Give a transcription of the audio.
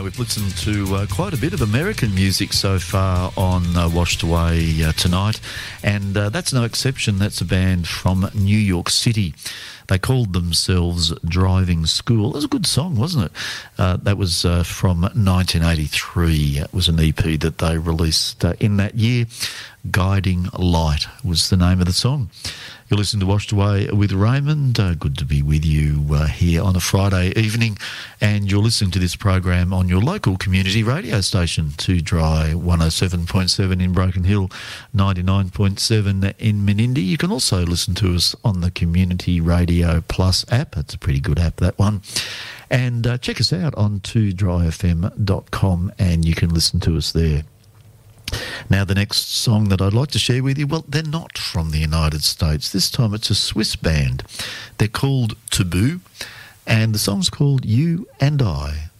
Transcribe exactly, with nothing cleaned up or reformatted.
we've listened to uh, quite a bit of American music so far on uh, Washed Away uh, tonight, and uh, that's no exception. That's a band from New York City. They called themselves Driving School. It was a good song, wasn't it? Uh, that was uh, from nineteen eighty-three. It was an E P that they released uh, in that year. Guiding Light was the name of the song. You're listening to Washed Away with Raymond. Uh, good to be with you uh, here on a Friday evening. And you're listening to this program on your local community radio station, two Dry one oh seven point seven in Broken Hill, ninety-nine point seven in Menindee. You can also listen to us on the Community Radio Plus app. It's a pretty good app, that one. And uh, check us out on two dry f m dot com and you can listen to us there. Now, the next song that I'd like to share with you, well, they're not from the United States. This time it's a Swiss band. They're called Taboo, and the song's called You and I.